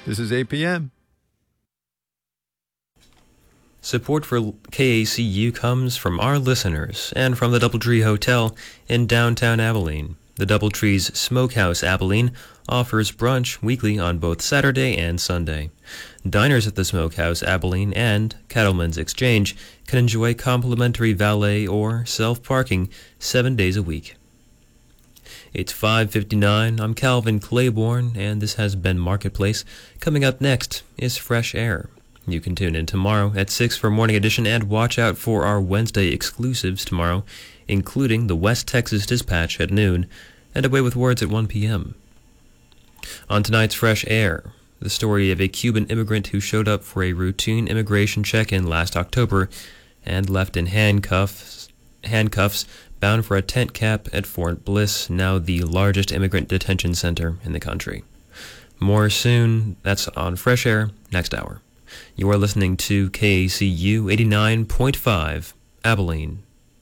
This is APM. Support for KACU comes from our listeners and from the Doubletree Hotel in downtown Abilene. The Doubletree's Smokehouse Abilene offers brunch weekly on both Saturday and Sunday. Diners at the Smokehouse Abilene and Cattleman's Exchange can enjoy complimentary valet or self-parking 7 days a week. It's 5:59. I'm Calvin Claiborne, and this has been Marketplace. Coming up next is Fresh Air. You can tune in tomorrow at 6 for Morning Edition and watch out for our Wednesday exclusives tomorrow, including the West Texas Dispatch at noon and Away with Words at 1 p.m. On tonight's Fresh Air, the story of a Cuban immigrant who showed up for a routine immigration check-in last October and left in handcuffs bound for a tent cap at Fort Bliss, now the largest immigrant detention center in the country. More soon. That's on Fresh Air next hour. You are listening to KACU 89.5 Abilene.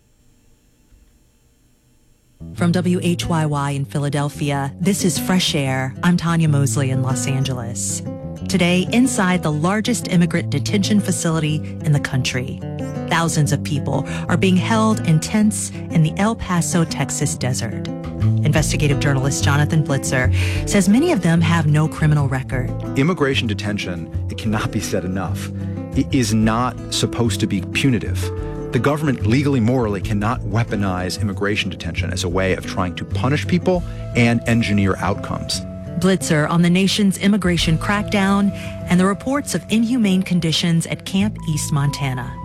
From WHYY in Philadelphia, this is Fresh Air. I'm Tanya Mosley in Los Angeles. Today, inside the largest immigrant detention facility in the country, thousands of people are being held in tents in the El Paso, Texas desert. Investigative journalist Jonathan Blitzer says many of them have no criminal record. Immigration detention, it cannot be said enough, it is not supposed to be punitive. The government legally, morally cannot weaponize immigration detention as a way of trying to punish people and engineer outcomes. Blitzer on the nation's immigration crackdown and the reports of inhumane conditions at Camp East Montana.